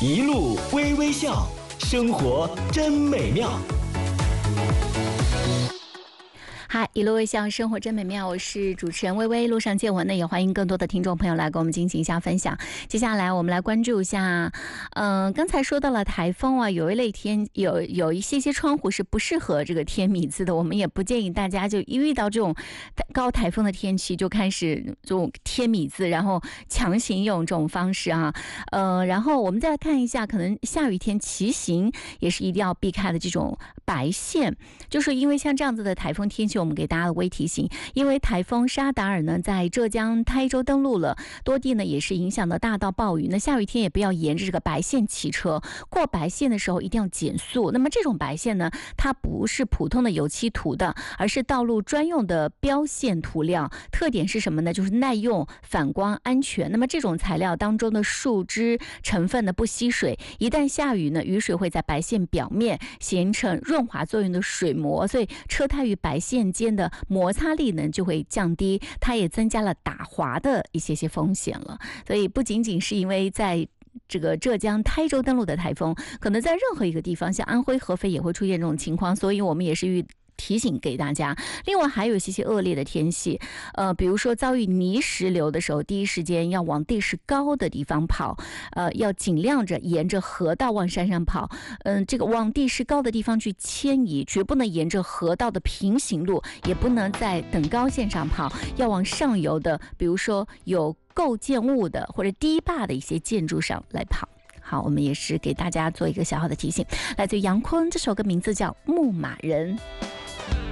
一路微微笑，生活真美妙。 嗨，一路微笑，生活真美妙。我是主持人微微，路上见闻呢，也欢迎更多的听众朋友来跟我们进行一下分享。接下来我们来关注一下，刚才说到了台风啊，有一类天有一些窗户是不适合这个贴米字的，我们也不建议大家就一遇到这种高台风的天气就开始这种贴米字，然后强行用这种方式啊，然后我们再来看一下，可能下雨天骑行也是一定要避开的这种白线，就是因为像这样子的台风天气，我们给大家的微提醒，因为台风沙达尔呢在浙江台州登陆了，多地呢也是影响的大到暴雨，那下雨天也不要沿着这个白线骑车，过白线的时候一定要减速。那么这种白线呢，它不是普通的油漆涂的，而是道路专用的标线涂料，特点是什么呢？就是耐用、反光、安全。那么这种材料当中的树脂成分呢不吸水，一旦下雨呢，雨水会在白线表面形成润滑作用的水膜，所以车胎与白线间的摩擦力呢就会降低，它也增加了打滑的一些风险了。所以不仅仅是因为在这个浙江台州登陆的台风，可能在任何一个地方，像安徽合肥也会出现这种情况，所以我们也是提醒给大家。另外还有一些恶劣的天气，比如说遭遇泥石流的时候，第一时间要往地势高的地方跑，要尽量着沿着河道往山上跑，这个往地势高的地方去迁移，绝不能沿着河道的平行路，也不能在等高线上跑，要往上游的，比如说有构建物的或者堤坝的一些建筑上来跑。好，我们也是给大家做一个小小的提醒，来自于杨坤，这首歌名字叫《牧马人》。